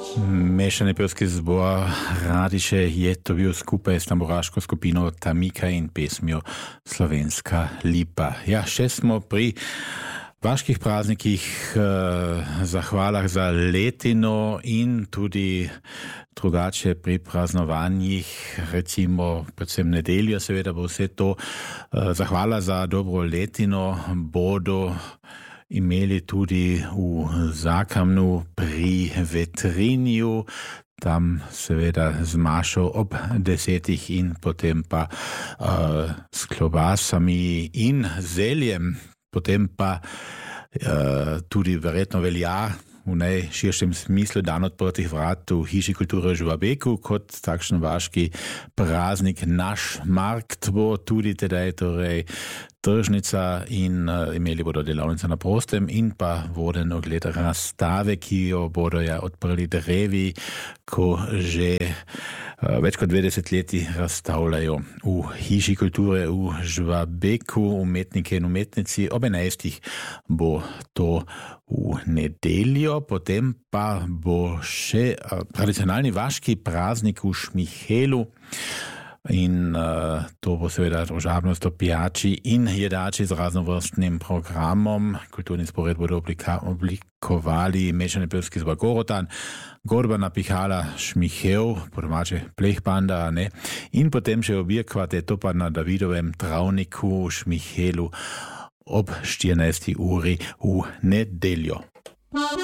Mešani pevski zbor Radiše je to bil skupaj s tamburaško skupino Tamika in pesmijo Slovenska lipa. Ja, še smo pri vaških praznikih, zahvalah za letino in tudi drugače pri praznovanjih, recimo predvsem nedeljo, seveda bo vse to. Zahvala za dobro letino bodo imeli tudi v Zakamnu pri Vetrinju, tam seveda z mašo ob 10 in potem pa s klobasami in zeljem, potem pa tudi verjetno velja v najširšem smislu dan odprtih vrat v Hiši kulture v Žvabeku kot takšen vaški praznik. Naš markt bo tudi tedaj, torej tržnica in imeli bodo delavnice na prostem in pa voden ogled razstave, ki jo bodo odprli drevi, ko že več kot 20 leti razstavljajo v Hiši kulture v Žvabeku umetnike in umetnici. Ob 11 bo to v nedeljo, potem pa bo še tradicionalni vaški praznik v Šmihelu. In to bo seveda družabnost o pijači in jedači z raznovrstnim programom. Kulturni spored bodo oblikovali Mešani pevski zbor Gorotan, Gorbana Pihala Šmihel, po domače Plehbanda, ne? In potem še obje kvarteto pa na Davidovem travniku v Šmihelu ob 14 uri v nedeljo.